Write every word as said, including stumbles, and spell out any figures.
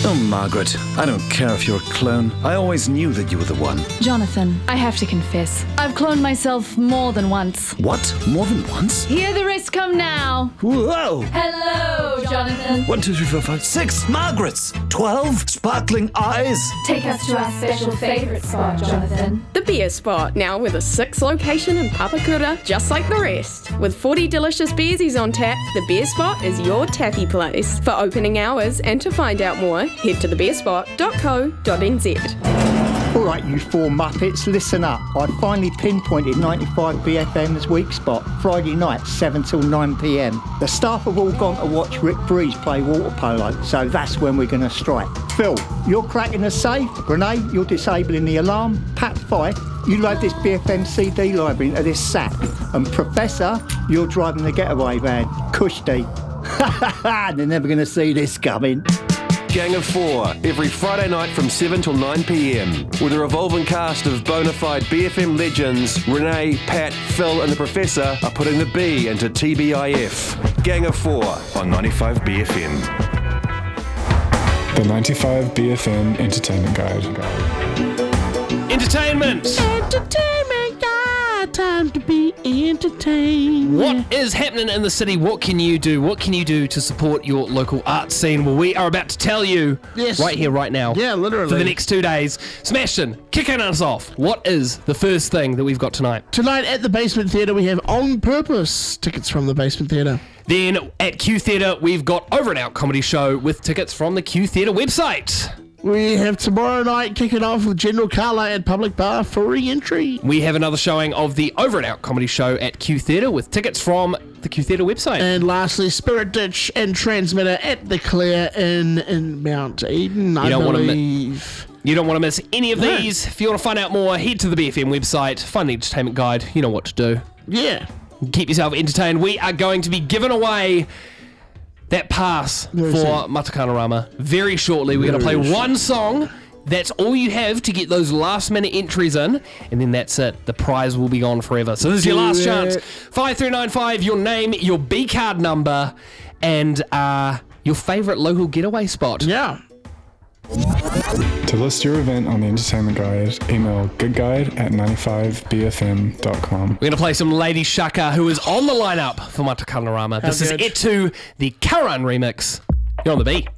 Oh, Margaret, I don't care if you're a clone. I always knew that you were the one. Jonathan, I have to confess, I've cloned myself more than once. What? More than once? Hear the rest come now. Whoa! Hello, Jonathan. One, two, three, four, five, six Margarets! Twelve sparkling eyes! Take us to our special favourite spot, Jonathan. The beer spot, now with a sixth location in Papakura, just like the rest. With forty delicious beersies on tap, the beer spot is your tappy place. For opening hours and to find out more, head to the beer spot dot co dot n z. Alright, you four Muppets, listen up. I finally pinpointed ninety-five B F M's weak spot, Friday night, seven till nine p m. The staff have all gone to watch Rick Breeze play water polo, so that's when we're going to strike. Phil, you're cracking the safe. Renee, you're disabling the alarm. Pat Fife, you load this B F M C D library into this sack. And Professor, you're driving the getaway van. Kushti. Ha ha ha, they're never going to see this coming. Gang of Four, every Friday night from seven till nine p m, with a revolving cast of bona fide B F M legends. Renee, Pat, Phil and the Professor are putting the B into T B I F. Gang of Four on ninety-five B F M. The ninety-five B F M Entertainment Guide. Entertainment! Entertainment guide, time to be entertained. What is happening in the city? What can you do? What can you do to support your local art scene? Well, we are about to tell you Yes. right here, right now. Yeah, literally. For the next two days. Smashton, kicking us off. What is the first thing that we've got tonight? Tonight at the Basement Theatre, we have On Purpose tickets from the Basement Theatre. Then at Q Theatre, we've got Over and Out Comedy Show with tickets from the Q Theatre website. We have tomorrow night kicking off with General Carla at Public Bar for re-entry. We have another showing of the Over and Out Comedy Show at Q Theatre with tickets from the Q Theatre website. And lastly, Spirit Ditch and Transmitter at the Clare Inn in Mount Eden, I You don't wanna mi- believe. You don't want to miss any of No. these. If you want to find out more, head to the B F M website, find the entertainment guide. You know what to do. Yeah. Keep yourself entertained. We are going to be giving away that pass Very for soon. Matakanarama very shortly. We're going to play Very one song. That's all you have to get those last minute entries in, and then that's it. The prize will be gone forever. So this is your Do last it. chance. five three nine five, your name, your B card number, and uh, your favourite local getaway spot. Yeah. To list your event on the Entertainment Guide, email goodguide at ninety-five b f m dot com. We're going to play some Lady Shaka, who is on the lineup for Matakanarama. This good. is Etu, the Karan remix. You're on the beat.